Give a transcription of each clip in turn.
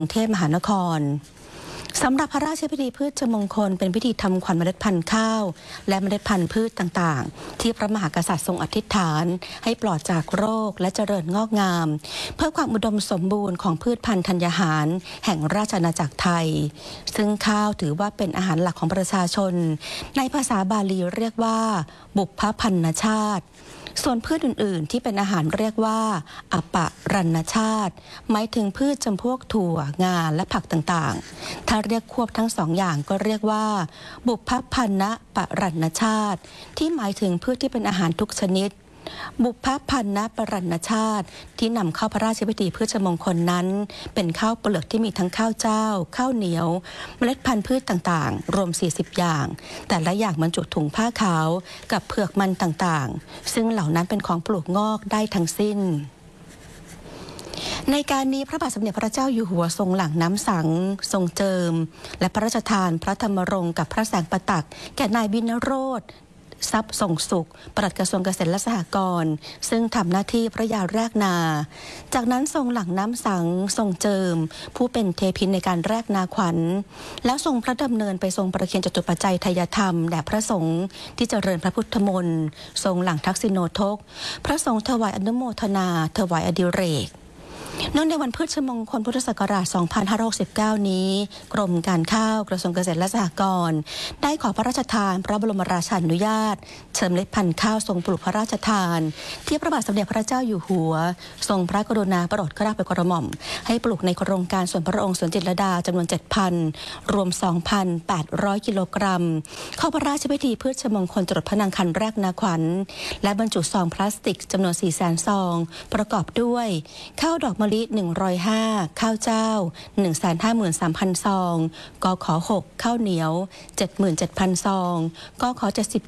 กรุงเทพมหานครสำหรับพระราชพิธีพืชมงคลเป็นพิธีทำขวัญเมล็ดพันธุ์ข้าวและเมล็ดพันธุ์พืชต่างๆที่พระมหากษัตริย์ทรงอธิษฐานให้ปลอดจากโรคและเจริญงอกงามเพื่อความอุดมสมบูรณ์ของพืชพันธุ์ธัญญาหารแห่งราชอาณาจักรไทยซึ่งข้าวถือว่าเป็นอาหารหลักของประชาชนในภาษาบาลีเรียกว่าบุพพันนชาติส่วนพืชอื่นๆที่เป็นอาหารเรียกว่าอปรัณชาติหมายถึงพืชจำพวกถั่วงาและผักต่างๆถ้าเรียกควบทั้งสองอย่างก็เรียกว่าบุพพันนปรัณชาติที่หมายถึงพืชที่เป็นอาหารทุกชนิดบุพพันนปรัณชาติที่นำเข้าพระราชพิธีพืชมงคลนั้นเป็นข้าวเปลือกที่มีทั้งข้าวเจ้าข้าวเหนียวเมล็ดพันธุ์พืชต่างๆรวม40อย่างแต่ละอย่างบรรจุถุงผ้าขาวกับเผือกมันต่างๆซึ่งเหล่านั้นเป็นของปลูกงอกได้ทั้งสิ้นในการนี้พระบาทสมเด็จพระเจ้าอยู่หัวทรงหลั่งน้ำสังทรงเจิมและพระราชทานพระธรรมรงค์กับพระแสงประตักแก่นายวินโรธทรัพย์ส่งสุขปลัดกระทรวงเกษตรและสหกรณ์ซึ่งทำหน้าที่พระยาแรกนาจากนั้นทรงหลั่งน้ำสังทรงเจิมผู้เป็นเทพินในการแรกนาขวัญแล้วทรงพระดำเนินไปทรงประเคนจตุปัจจัยทายธรรมแด่พระสงฆ์ที่เจริญพระพุทธมนต์ทรงหลั่งทักษิโนทกพระสงฆ์ถวายอนุโมทนาถวายอดิเรกเนื่องในวันพืชมงคลพุทธศักราช 2569 นี้กรมการข้าวกระทรวงเกษตรและสหกรณ์ได้ขอพระราชทานพระบรมราชานุญาตเชิญเมล็ดพันธุ์ข้าวทรงปลูกพระราชทานที่พระบาทสมเด็จพระเจ้าอยู่หัวทรงพระกรุณาโปรดเกล้าโปรดกระหม่อมให้ปลูกในโครงการสวนพระองค์สวนจิตรลดาจำนวน 7,000 รวม 2,800 กิโลกรัมเข้าพระราชพิธีพืชมงคลจรดพระนางคันแรกนาขวัญและบรรจุซองพลาสติกจำนวน 400,000 ซองประกอบด้วยข้าวดอกมะลิ105ข้าวเจ้า 153,300 ซองกข6ข้าวเหนียว 77,000 ซองกข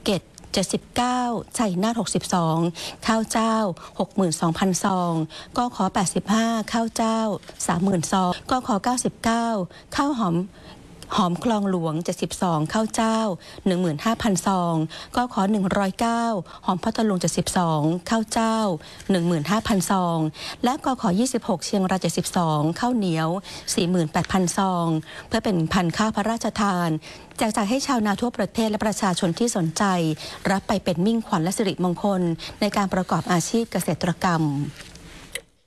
77 ชัยนาท62ข้าวเจ้า 62,000 ซองกข85ข้าวเจ้า 30,000 ซองกข99ข้าวหอมคลองหลวง72ข้าวเจ้า 15,000 ซองกข109หอมพัทลุง72ข้าวเจ้า 15,000 ซองและกข26เชียงราย72ข้าวเหนียว 48,000 ซองเพื่อเป็นพันธุ์ข้าวพระราชทานแจกจ่ายให้ชาวนาทั่วประเทศและประชาชนที่สนใจรับไปเป็นมิ่งขวัญและสิริมงคลในการประกอบอาชีพเกษตรกรรม